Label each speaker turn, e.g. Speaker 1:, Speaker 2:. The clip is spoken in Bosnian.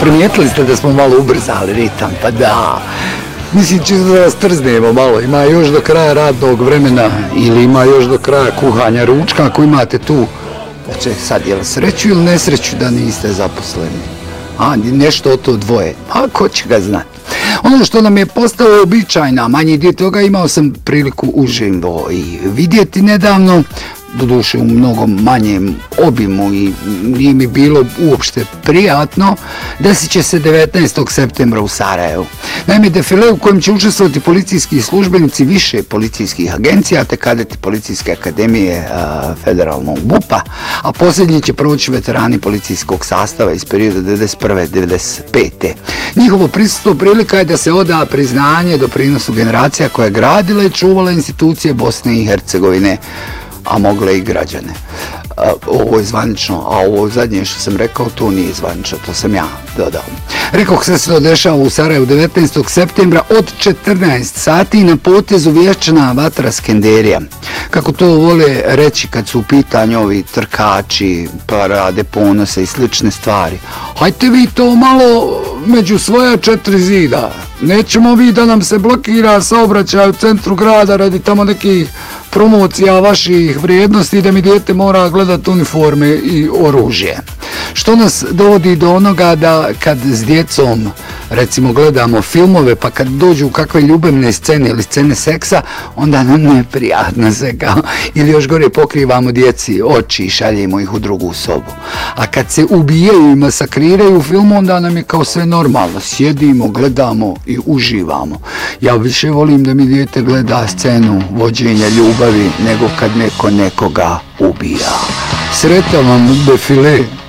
Speaker 1: Primijetili ste da smo malo ubrzali ritam, pa da. Mislim, čisto da vas trznemo malo, ima još do kraja radnog vremena ili ima još do kraja kuhanja ručka, ako imate tu, znači sad je li sreću ili nesreću da niste zaposleni? A, nešto od to dvoje, a ko će ga znati? Ono što nam je postalo običajna, manji dio toga imao sam priliku uživo i vidjeti nedavno, doduše u mnogo manjem obimu i nije mi bilo uopšte prijatno, desit će se 19. septembra u Sarajevu. Naime, defile u kojem će učestvovati policijski službenici više policijskih agencija te kadeti Policijske akademije federalnog MUP-a, a posljednji će proći veterani policijskog sastava iz perioda 1991-1995. Njihovo prisustvo prilika je da se oda priznanje doprinosu generacija koja je gradila i čuvala institucije Bosne i Hercegovine, a mogle i građane. Ovo je zvanično, a ovo zadnje što sam rekao, to nije zvanično, to sam ja dodao. Rekao se to dešava u Sarajevu 19. septembra od 14 sati na potezu vječna vatra Skenderija. Kako to vole reći kad su u pitanju ovi trkači, parade ponose i slične stvari. Hajte vi to malo među svoja četiri zida. Nećemo vi da nam se blokira saobraćaj u centru grada radi tamo nekih promocija vaših vrijednosti da mi dijete mora gledati uniforme i oružje. Što nas dovodi do onoga da kad s djecom recimo gledamo filmove pa kad dođu kakve ljubavne scene ili scene seksa, onda nam neprijatno se kao, ili još gore pokrivamo djeci oči i šaljemo ih u drugu sobu. A kad se ubijaju i masakriraju u filmu, onda nam je kao sve normalno. Sjedimo, gledamo i uživamo. Ja više volim da mi dijete gleda scenu vođenja ljubavi nego kad neko nekoga ubija. Sretan vam defile!